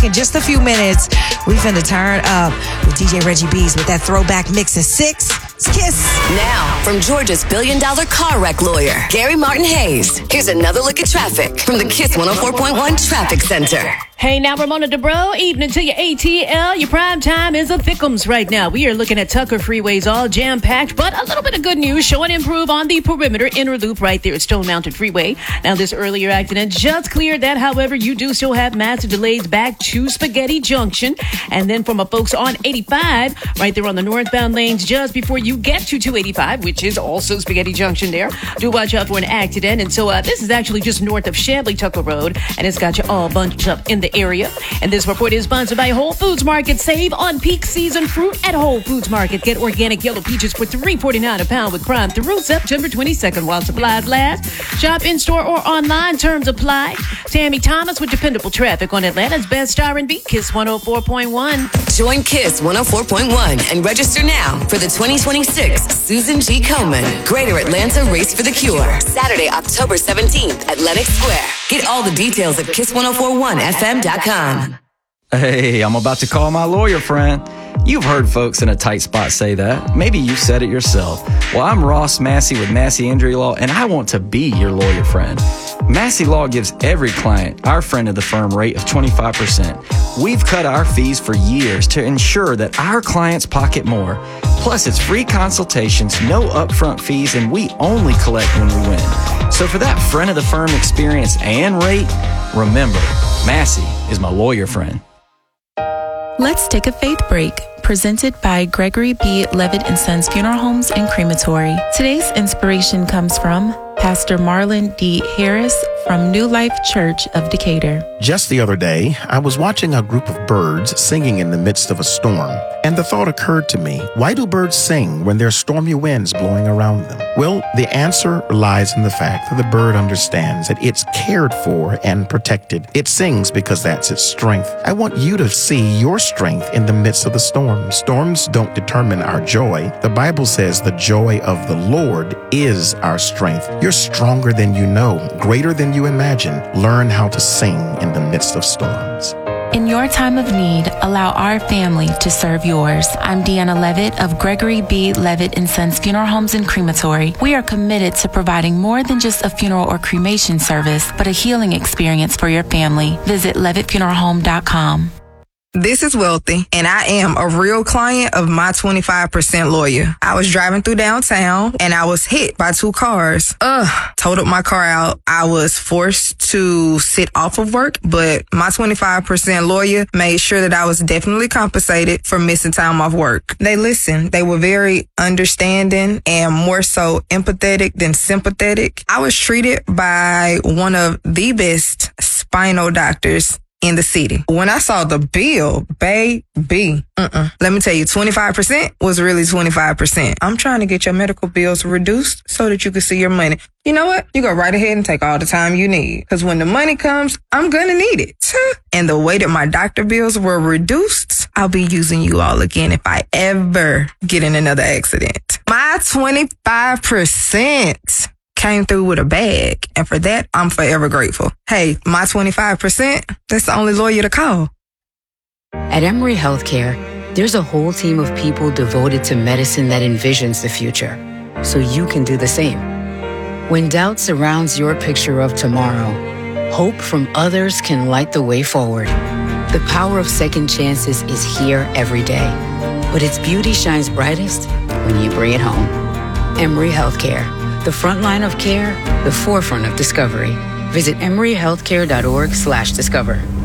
In just a few minutes, we finna turn up with DJ Reggie B's with that throwback mix of 6. It's Kiss. Now, from Georgia's billion-dollar car wreck lawyer, Gary Martin Hayes, here's another look at traffic from the Kiss 104.1 Traffic Center. Hey, now Ramona DeBro, evening to your ATL. Your prime time is a thickums right now. We are looking at Tucker freeways all jam-packed, but a little bit of good news. Show and improve on the perimeter inner loop right there at Stone Mountain Freeway. Now, this earlier accident just cleared that. However, you do still have massive delays back to Spaghetti Junction. And then from my folks on 85, right there on the northbound lanes just before you get to 285, which is also Spaghetti Junction there. Do watch out for an accident. And so this is actually just north of Shanley Tucker Road, and it's got you all bunched up in the area. And this report is sponsored by Whole Foods Market. Save on peak season fruit at Whole Foods Market. Get organic yellow peaches for $3.49 a pound with Prime through September 22nd while supplies last. Shop in-store or online. Terms apply. Tammy Thomas with dependable traffic on Atlanta's best R&B, Kiss 104.1. Join Kiss 104.1 and register now for the 2026 Susan G. Komen Greater Atlanta Race for the Cure. Saturday, October 17th at Lenox Square. Get all the details at kiss1041fm.com. Hey, I'm about to call my lawyer friend. You've heard folks in a tight spot say that. Maybe you said it yourself. Well, I'm Ross Massey with Massey Injury Law, and I want to be your lawyer friend. Massey Law gives every client our friend of the firm rate of 25%. We've cut our fees for years to ensure that our clients pocket more. Plus, it's free consultations, no upfront fees, and we only collect when we win. So for that friend of the firm experience and rate, remember, Massey is my lawyer friend. Let's take a faith break. Presented by Gregory B. Levitt & Sons Funeral Homes and Crematory. Today's inspiration comes from Pastor Marlon D. Harris from New Life Church of Decatur. Just the other day, I was watching a group of birds singing in the midst of a storm, and the thought occurred to me, why do birds sing when there's stormy winds blowing around them? Well, the answer lies in the fact that the bird understands that it's cared for and protected. It sings because that's its strength. I want you to see your strength in the midst of the storm. Storms don't determine our joy. The Bible says the joy of the Lord is our strength. You're stronger than you know, greater than you imagine. Learn how to sing in the midst of storms. In your time of need, allow our family to serve yours. I'm Deanna Levitt of Gregory B. Levitt & Sons Funeral Homes and Crematory. We are committed to providing more than just a funeral or cremation service, but a healing experience for your family. Visit levittfuneralhome.com. This is Wealthy, and I am a real client of my 25% lawyer. I was driving through downtown, and I was hit by 2 cars. Totaled my car out. I was forced to sit off of work, but my 25% lawyer made sure that I was definitely compensated for missing time off work. They listened. They were very understanding and more so empathetic than sympathetic. I was treated by one of the best spinal doctors in the city. When I saw the bill, baby, let me tell you, 25% was really 25%. I'm trying to get your medical bills reduced so that you can see your money. You know what? You go right ahead and take all the time you need. Because when the money comes, I'm going to need it. And the way that my doctor bills were reduced, I'll be using you all again if I ever get in another accident. My 25% came through with a bag, and for that, I'm forever grateful. Hey, my 25%, that's the only lawyer to call. At Emory Healthcare, there's a whole team of people devoted to medicine that envisions the future, so you can do the same. When doubt surrounds your picture of tomorrow, hope from others can light the way forward. The power of second chances is here every day, but its beauty shines brightest when you bring it home. Emory Healthcare. The front line of care, the forefront of discovery. Visit emoryhealthcare.org/discover.